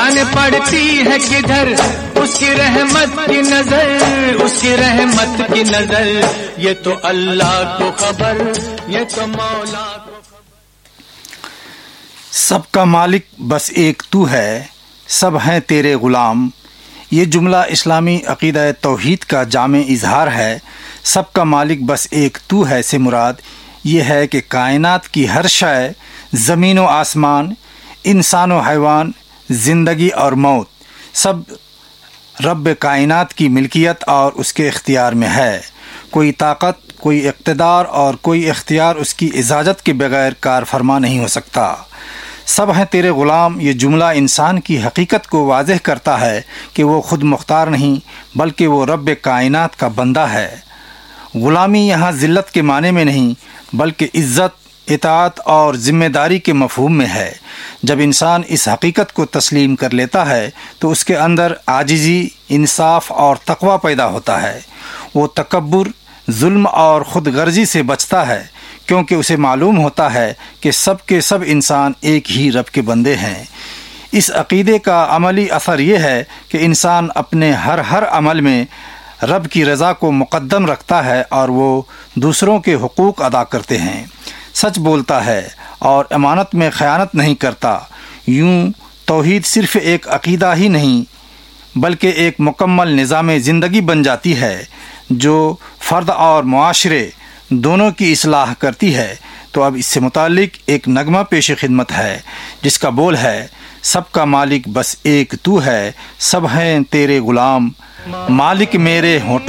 जान पड़ती है किधर उसकी रहमत की नजर, उसकी रहमत की नजर। ये तो अल्लाह को खबर, ये तो मौला को। सबका मालिक बस एक तू है, सब हैं तेरे गुलाम। ये जुमला इस्लामी अक़ीदा तौहीद का जामे इजहार है। सबका मालिक बस एक तू है से मुराद ये है कि कायनात की हर शय, ज़मीन व आसमान, इंसान व हैवान, ज़िंदगी और मौत, सब रब कायनात की मिल्कियत और उसके इख्तियार में है। कोई ताकत, कोई इक़्तिदार और कोई इख्तियार उसकी इजाज़त के बगैर कार फरमा नहीं हो सकता। सब हैं तेरे ग़ुलाम ये जुमला इंसान की हकीकत को वाज़ेह करता है कि वो ख़ुद मुख्तार नहीं बल्कि वो रब कायनात का बंदा है। ग़ुलामी यहाँ ज़िल्लत के माने में नहीं बल्कि इज़्ज़त, इताअत और ज़िम्मेदारी के मफ़हूम में है। जब इंसान इस हकीकत को तस्लीम कर लेता है तो उसके अंदर आजिज़ी, इंसाफ और तक़वा पैदा होता है। वो तकब्बुर, जुल्म और ख़ुद गर्जी से बचता है क्योंकि उसे मालूम होता है कि सब के सब इंसान एक ही रब के बंदे हैं। इस अक़ीदे का अमली असर ये है कि इंसान अपने हर अमल में रब की रज़ा को मुक़द्दम रखता है और वो दूसरों के हुकूक अदा करते हैं, सच बोलता है और अमानत में ख़यानत नहीं करता। यूं तौहीद सिर्फ़ एक अक़ीदा ही नहीं बल्कि एक मुकम्मल निज़ाम ज़िंदगी बन जाती है जो फ़र्द और मुआशरे दोनों की इस्लाह करती है। तो अब इससे मुताल्लिक एक नगमा पेश खिदमत है जिसका बोल है, सबका मालिक बस एक तू है, सब हैं तेरे ग़ुलाम, मालिक मेरे होंठों